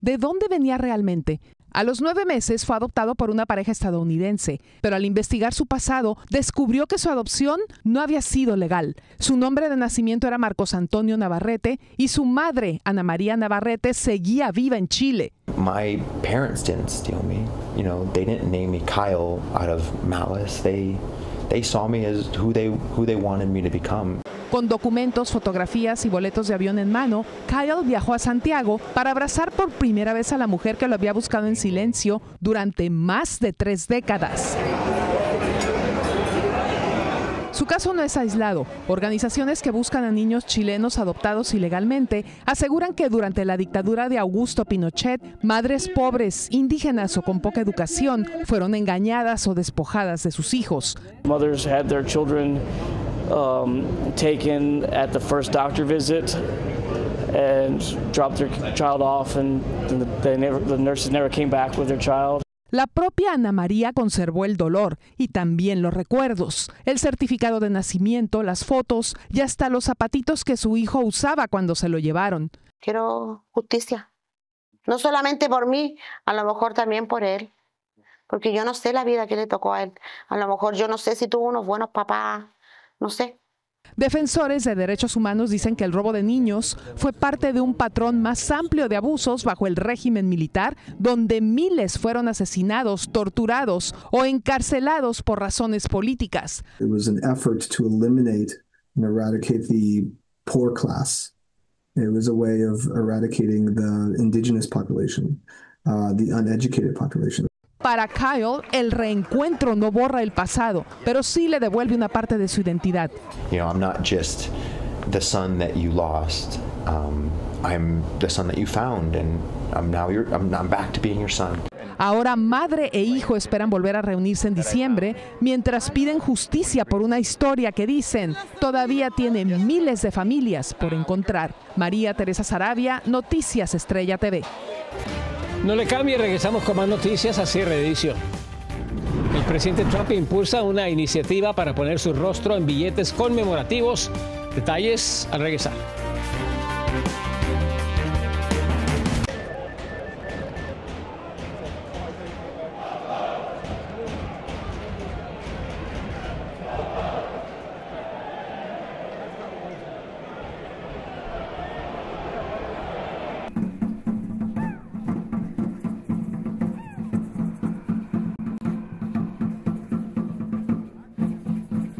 ¿De dónde venía realmente? A los 9 meses fue adoptado por una pareja estadounidense, pero al investigar su pasado, descubrió que su adopción no había sido legal. Su nombre de nacimiento era Marcos Antonio Navarrete y su madre, Ana María Navarrete, seguía viva en Chile. My parents didn't steal me. You know, they didn't name me Kyle out of malice. They saw me as who they wanted me to become. Con documentos, fotografías y boletos de avión en mano, Kyle viajó a Santiago para abrazar por primera vez a la mujer que lo había buscado en silencio durante más de 3 décadas. Su caso no es aislado. Organizaciones que buscan a niños chilenos adoptados ilegalmente aseguran que durante la dictadura de Augusto Pinochet, madres pobres, indígenas o con poca educación fueron engañadas o despojadas de sus hijos. Mothers had their children taken at the first doctor visit and dropped their child off, and the nurses never came back with their child. La propia Ana María conservó el dolor y también los recuerdos, el certificado de nacimiento, las fotos y hasta los zapatitos que su hijo usaba cuando se lo llevaron. Quiero justicia, no solamente por mí, a lo mejor también por él, porque yo no sé la vida que le tocó a él. A lo mejor yo no sé si tuvo unos buenos papás, no sé. Defensores de derechos humanos dicen que el robo de niños fue parte de un patrón más amplio de abusos bajo el régimen militar, donde miles fueron asesinados, torturados o encarcelados por razones políticas. It was an effort to eliminate and eradicate the poor class. It was a way of eradicating the indigenous population, the uneducated population. Para Kyle, el reencuentro no borra el pasado, pero sí le devuelve una parte de su identidad. You know, I'm not just the son that you lost. I'm the son that you found, and I'm back to being your son. Ahora madre e hijo esperan volver a reunirse en diciembre, mientras piden justicia por una historia que dicen todavía tiene miles de familias por encontrar. María Teresa Saravia, Noticias Estrella TV. No le cambie, regresamos con más noticias a cierre de edición. El presidente Trump impulsa una iniciativa para poner su rostro en billetes conmemorativos. Detalles al regresar.